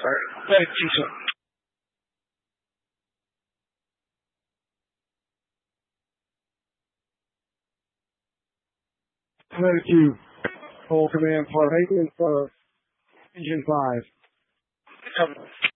Right, teacher. Ready to hold command for maintenance for Engine 5.